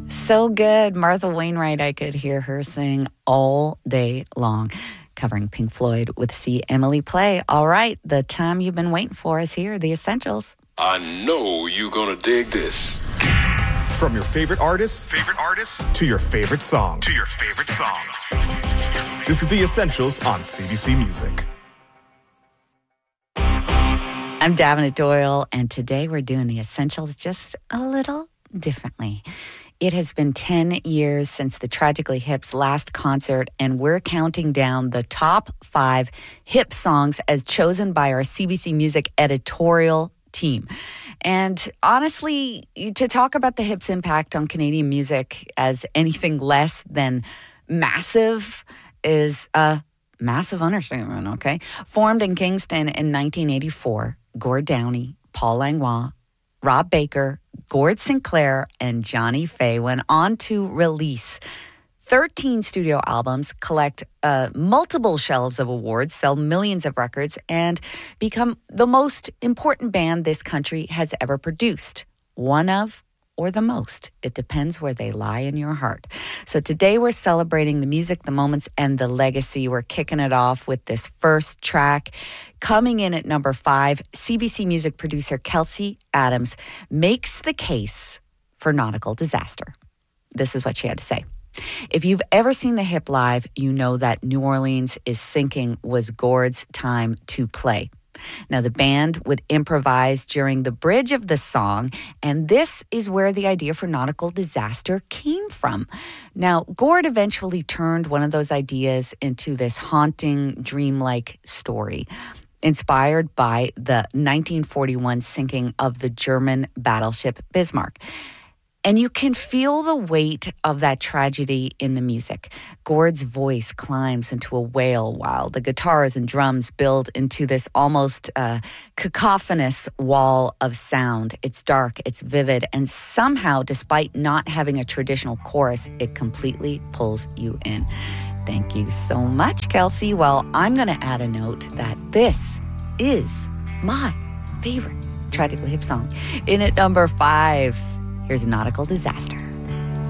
So good. Martha Wainwright, I could hear her sing all day long, covering Pink Floyd with See Emily Play. All right, the time you've been waiting for is here, The Essentials. I know you're gonna dig this. From your favorite artists to your favorite songs. This is The Essentials on CBC Music. I'm Davenant Doyle, and today we're doing The Essentials just a little differently. It has been 10 years since the Tragically Hip's last concert, and we're counting down the top 5 hip songs as chosen by our CBC Music editorial team. And honestly, to talk about the Hip's impact on Canadian music as anything less than massive is a massive understatement, okay? Formed in Kingston in 1984, Gord Downie, Paul Langlois, Rob Baker, Gord Sinclair, and Johnny Faye went on to release 13 studio albums, collect multiple shelves of awards, sell millions of records, and become the most important band this country has ever produced. One of, or the most. It depends where they lie in your heart. So today we're celebrating the music, the moments, and the legacy. We're kicking it off with this first track. Coming in at number 5, CBC Music producer Kelsey Adams makes the case for Nautical Disaster. This is what she had to say. If you've ever seen the Hip live, you know that New Orleans is Sinking was Gord's time to play. Now, the band would improvise during the bridge of the song, and this is where the idea for Nautical Disaster came from. Now, Gord eventually turned one of those ideas into this haunting, dreamlike story, inspired by the 1941 sinking of the German battleship Bismarck. And you can feel the weight of that tragedy in the music. Gord's voice climbs into a wail while the guitars and drums build into this almost cacophonous wall of sound. It's dark, it's vivid, and somehow, despite not having a traditional chorus, it completely pulls you in. Thank you so much, Kelsey. Well, I'm going to add a note that this is my favorite Tragically Hip song. In at number 5, here's Nautical Disaster.